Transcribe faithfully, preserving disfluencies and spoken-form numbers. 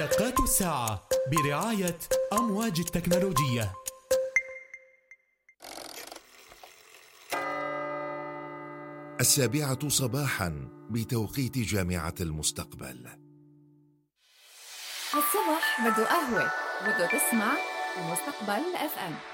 دقات الساعة برعاية أمواج التكنولوجية. السابعة صباحا بتوقيت جامعة المستقبل. الصبح بده قهوة، بده تسمع المستقبل اف ام.